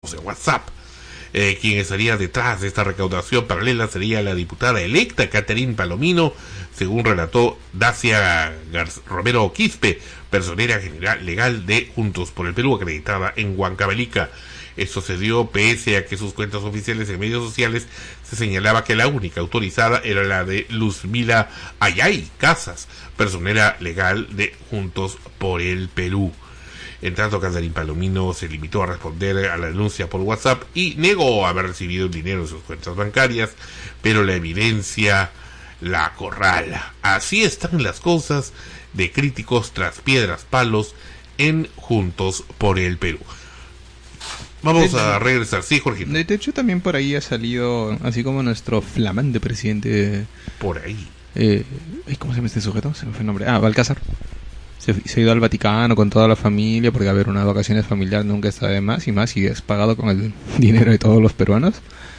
juntos en WhatsApp. Quien estaría detrás de esta recaudación paralela sería la diputada electa Catherine Palomino, según relató Dacia Romero Quispe, personera general legal de Juntos por el Perú, acreditada en Huancavelica. Esto se dio pese a que sus cuentas oficiales en medios sociales se señalaba que la única autorizada era la de Luzmila Ayay Casas, personera legal de Juntos por el Perú. En tanto, Catherine Palomino se limitó a responder a la denuncia por WhatsApp y negó haber recibido el dinero en sus cuentas bancarias, pero la evidencia la acorrala. Así están las cosas de críticos tras piedras palos en Juntos por el Perú. Vamos a regresar. Sí, Jorgito. De hecho, también por ahí ha salido, así como nuestro flamante presidente... Por ahí. ¿Cómo se llama este sujeto? Se me fue el nombre. Balcázar. Se ha ido al Vaticano con toda la familia, porque a ver, unas vacaciones familiares nunca está de más, y más si es pagado con el dinero de todos los peruanos.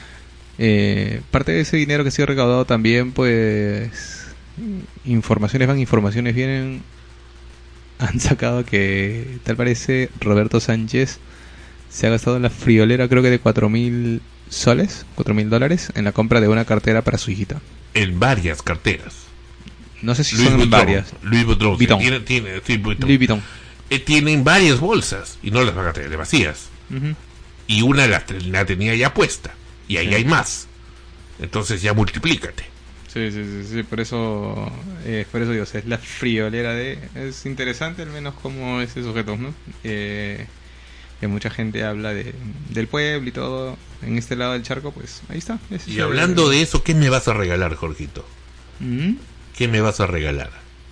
Parte de ese dinero que ha sido recaudado también, pues... Informaciones van, informaciones vienen. Han sacado que, tal parece, Roberto Sánchez se ha gastado en la friolera, creo que de 4.000 soles, $4.000, en la compra de una cartera para su hijita. En varias carteras. No sé si Louis son Vuitton, varias. Louis Vuitton. Louis Vuitton. Tienen varias bolsas y no las van a tener vacías. Uh-huh. Y una la tenía ya puesta. Y ahí hay más. Entonces ya multiplícate. Sí, por eso digo, es la friolera de... Es interesante al menos como ese sujeto, ¿no? Que mucha gente habla del pueblo y todo en este lado del charco, pues ahí está. Y hablando de eso, ¿qué me vas a regalar, Jorgito? ¿Mm? ¿Qué me vas a regalar?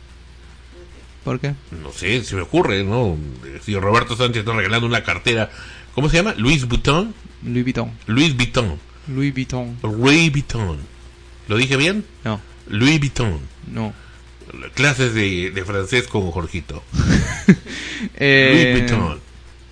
¿Por qué? No sé, se me ocurre, ¿no? Si Roberto Sánchez está regalando una cartera, ¿cómo se llama? Louis Vuitton. Louis Vuitton. Louis Vuitton. Louis Vuitton. Louis Vuitton. ¿Lo dije bien? No. Louis Vuitton. No. Clases de francés con Jorgito. Louis Vuitton.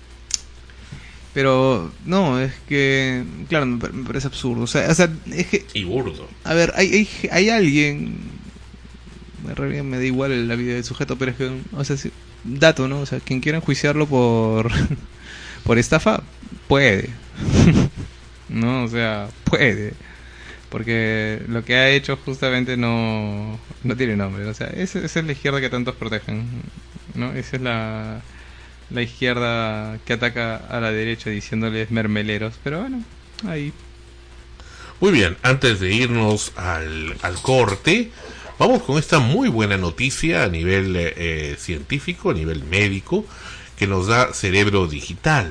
Pero, no, es que... Claro, me parece absurdo. O sea, es que... Y burdo. A ver, hay alguien... En realidad me da igual la vida del sujeto, pero es que... O sea, dato, ¿no? O sea, quien quiera enjuiciarlo por... por estafa, puede. ¿No? O sea, puede. Porque lo que ha hecho justamente no tiene nombre. O sea, esa es la izquierda que tantos protegen, ¿no? Esa es la izquierda que ataca a la derecha diciéndoles mermeleros. Pero bueno, ahí. Muy bien, antes de irnos al corte, vamos con esta muy buena noticia a nivel científico, a nivel médico, que nos da Cerebro Digital.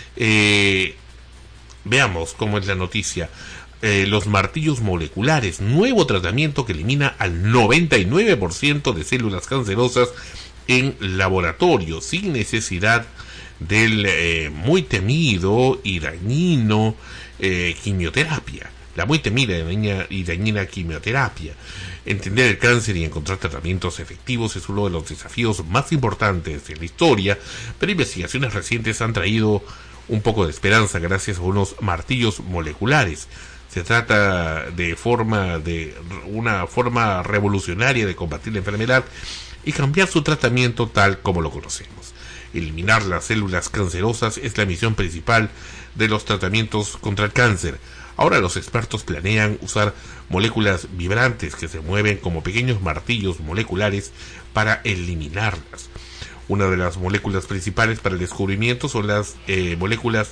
Veamos cómo es la noticia. Los martillos moleculares, nuevo tratamiento que elimina al 99% de células cancerosas en laboratorio, sin necesidad del muy temido y dañino quimioterapia. La muy temida y dañina quimioterapia. Entender el cáncer y encontrar tratamientos efectivos es uno de los desafíos más importantes de la historia, pero investigaciones recientes han traído un poco de esperanza gracias a unos martillos moleculares. Se trata de una forma revolucionaria de combatir la enfermedad y cambiar su tratamiento tal como lo conocemos. Eliminar las células cancerosas es la misión principal de los tratamientos contra el cáncer. Ahora los expertos planean usar moléculas vibrantes que se mueven como pequeños martillos moleculares para eliminarlas. Una de las moléculas principales para el descubrimiento son las moléculas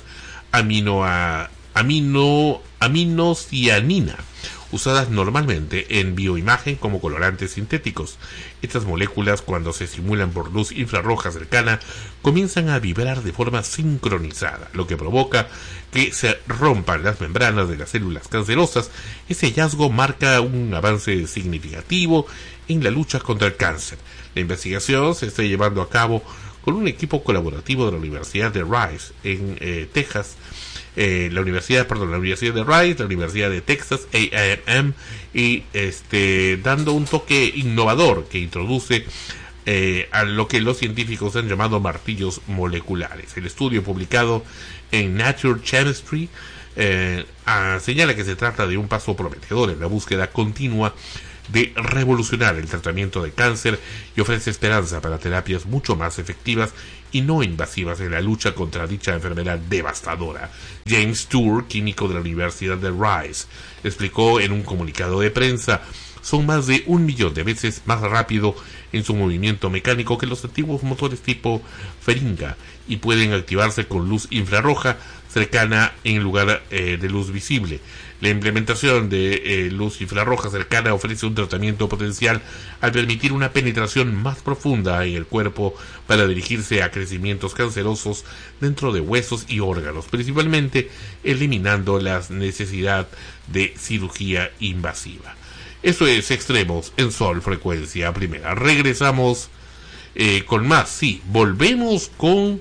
aminocianina, usadas normalmente en bioimagen como colorantes sintéticos. Estas moléculas, cuando se estimulan por luz infrarroja cercana, comienzan a vibrar de forma sincronizada, lo que provoca que se rompan las membranas de las células cancerosas. Ese hallazgo marca un avance significativo en la lucha contra el cáncer. La investigación se está llevando a cabo con un equipo colaborativo de la Universidad de Rice en Texas, la Universidad de Rice, la Universidad de Texas A&M, y dando un toque innovador que introduce a lo que los científicos han llamado martillos moleculares. El estudio publicado en Nature Chemistry señala que se trata de un paso prometedor en la búsqueda continua de revolucionar el tratamiento de cáncer y ofrece esperanza para terapias mucho más efectivas y no invasivas en la lucha contra dicha enfermedad devastadora. James Tour, químico de la Universidad de Rice, explicó en un comunicado de prensa: son más de 1 millón de veces más rápido en su movimiento mecánico que los antiguos motores tipo Feringa y pueden activarse con luz infrarroja cercana en lugar de luz visible. La implementación de luz infrarroja cercana ofrece un tratamiento potencial al permitir una penetración más profunda en el cuerpo para dirigirse a crecimientos cancerosos dentro de huesos y órganos, principalmente eliminando la necesidad de cirugía invasiva. Eso es Extremos en Sol Frecuencia Primera. Regresamos con más. Sí, volvemos con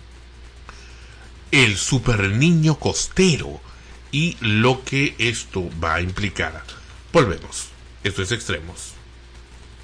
el super niño costero y lo que esto va a implicar. Volvemos. Esto es Extremos.